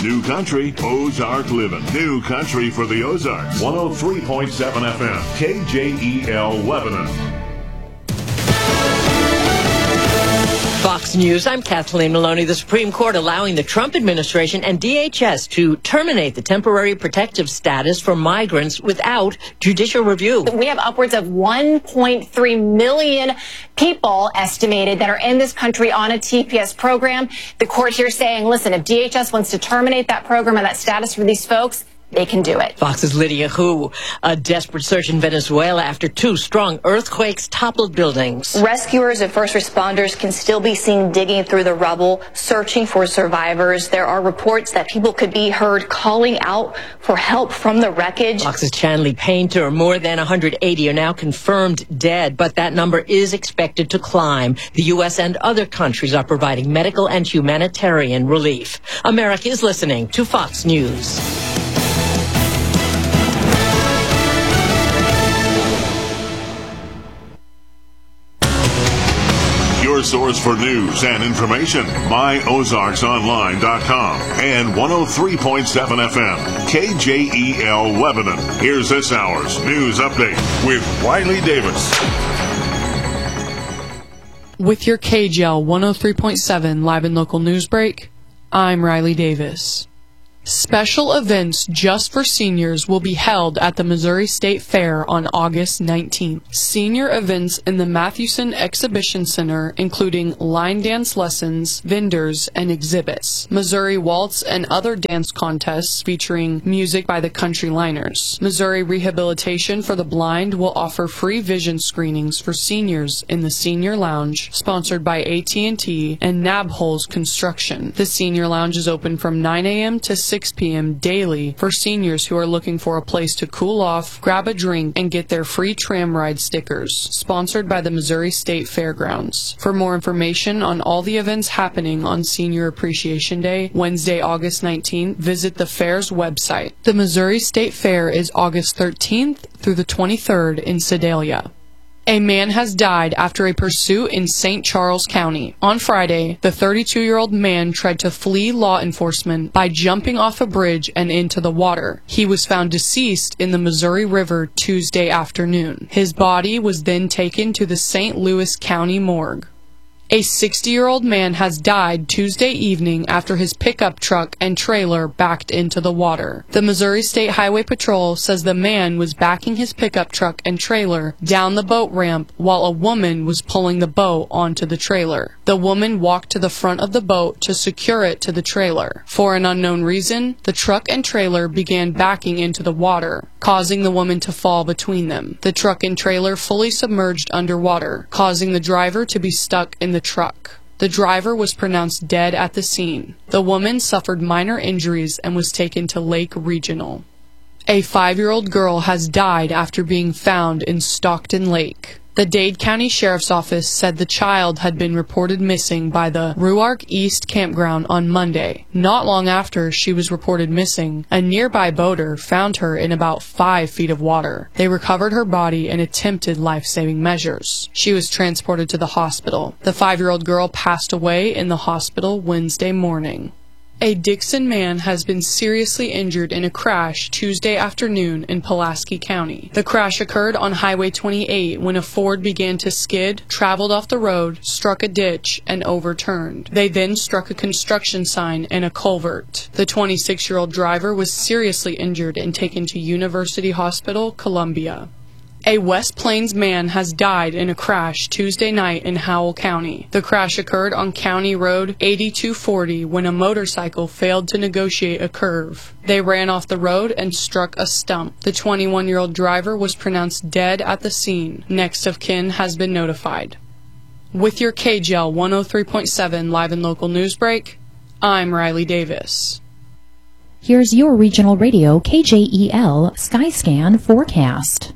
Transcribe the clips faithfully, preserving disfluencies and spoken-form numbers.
New Country, Ozark Living. New Country for the Ozarks. one oh three point seven F M, K J E L Lebanon. Fox News, I'm Kathleen Maloney. The Supreme Court allowing the Trump administration and D H S to terminate the temporary protective status for migrants without judicial review. We have upwards of one point three million people estimated that are in this country on a T P S program. The court here saying, listen, if D H S wants to terminate that program and that status for these folks, they can do it. Fox's Lydia Hu. A desperate search in Venezuela after two strong earthquakes toppled buildings. Rescuers and first responders can still be seen digging through the rubble, searching for survivors. There are reports that people could be heard calling out for help from the wreckage. Fox's Chanley Painter. More than one hundred eighty are now confirmed dead, but that number is expected to climb. The U S and other countries are providing medical and humanitarian relief. America is listening to Fox News. Your source for news and information, my ozarks online dot com and one oh three point seven F M, K J E L Lebanon. Here's this hour's news update with Riley Davis. With your K J L one oh three point seven live and local news break, I'm Riley Davis. Special events just for seniors will be held at the Missouri State Fair on August nineteenth. Senior events in the Mathewson Exhibition Center, including line dance lessons, vendors, and exhibits. Missouri Waltz and other dance contests featuring music by the Country Liners. Missouri Rehabilitation for the Blind will offer free vision screenings for seniors in the Senior Lounge, sponsored by A T and T and Nabholz Construction. The Senior Lounge is open from nine a.m. to six p.m. daily for seniors who are looking for a place to cool off, grab a drink, and get their free tram ride stickers. Sponsored by the Missouri State Fairgrounds. For more information on all the events happening on Senior Appreciation Day, Wednesday, August nineteenth, visit the fair's website. The Missouri State Fair is August thirteenth through the twenty-third in Sedalia. A man has died after a pursuit in Saint Charles County. On Friday, the thirty-two-year-old man tried to flee law enforcement by jumping off a bridge and into the water. He was found deceased in the Missouri River Tuesday afternoon. His body was then taken to the Saint Louis County morgue. A sixty-year-old man has died Tuesday evening after his pickup truck and trailer backed into the water. The Missouri State Highway Patrol says the man was backing his pickup truck and trailer down the boat ramp while a woman was pulling the boat onto the trailer. The woman walked to the front of the boat to secure it to the trailer. For an unknown reason, the truck and trailer began backing into the water, causing the woman to fall between them. The truck and trailer fully submerged underwater, causing the driver to be stuck in the the truck. The driver was pronounced dead at the scene. The woman suffered minor injuries and was taken to Lake Regional. A five-year-old girl has died after being found in Stockton Lake. The Dade County Sheriff's Office said the child had been reported missing by the Ruark East campground on Monday. Not long after she was reported missing, a nearby boater found her in about five feet of water. They recovered her body and attempted life-saving measures. She was transported to the hospital. The five-year-old girl passed away in the hospital Wednesday morning. A Dixon man has been seriously injured in a crash Tuesday afternoon in Pulaski County. The crash occurred on Highway twenty-eight when a Ford began to skid, traveled off the road, struck a ditch, and overturned. They then struck a construction sign and a culvert. The twenty-six-year-old driver was seriously injured and taken to University Hospital, Columbia. A West Plains man has died in a crash Tuesday night in Howell County. The crash occurred on County Road eighty-two forty when a motorcycle failed to negotiate a curve. They ran off the road and struck a stump. The twenty-one-year-old driver was pronounced dead at the scene. Next of kin has been notified. With your K J L one oh three point seven live and local news break, I'm Riley Davis. Here's your regional radio K J E L Skyscan forecast.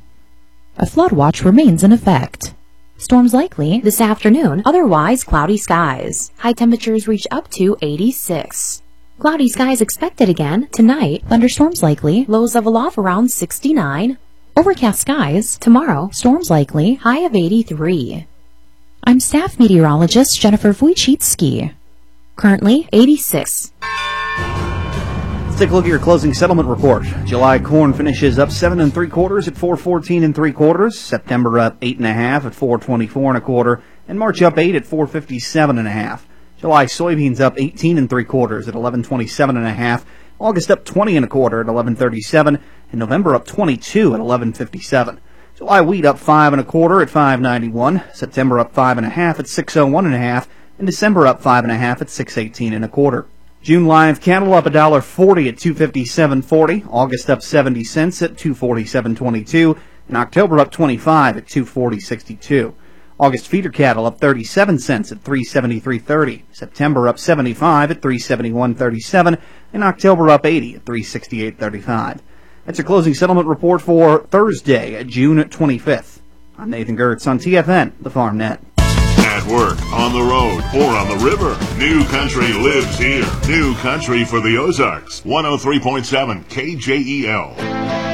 A flood watch remains in effect. Storms likely this afternoon, otherwise cloudy skies. High temperatures reach up to eighty-six. Cloudy skies expected again tonight. Thunderstorms likely, lows level off around sixty-nine. Overcast skies tomorrow, storms likely, high of eighty-three. I'm staff meteorologist Jennifer Wojcicki. Currently eighty-six. take a look at your closing settlement report. July corn finishes up seven and three quarters at four fourteen and three quarters. September up eight and a half at four twenty-four and a quarter, and March up eight at four fifty-seven and a half. July soybeans up eighteen and three quarters at eleven twenty-seven and a half. August up twenty and a quarter at eleven thirty-seven, and November up twenty-two at eleven fifty-seven. July wheat up five and a quarter at five ninety-one. September up five and a half at six oh one and a half, and December up five and a half at six eighteen and a quarter. June live cattle up a dollar forty at two fifty-seven forty. August up seventy cents at two forty-seven twenty-two, and October up twenty-five at two forty sixty-two. August feeder cattle up thirty-seven cents at three seventy-three thirty. September up seventy-five at three seventy-one thirty-seven, and October up eighty at three sixty-eight thirty-five. That's a closing settlement report for Thursday, June twenty-fifth. I'm Nathan Gertz on T F N, the Farm Net. At work, on the road, or on the river, New Country lives here. New Country for the Ozarks. one oh three point seven K J E L.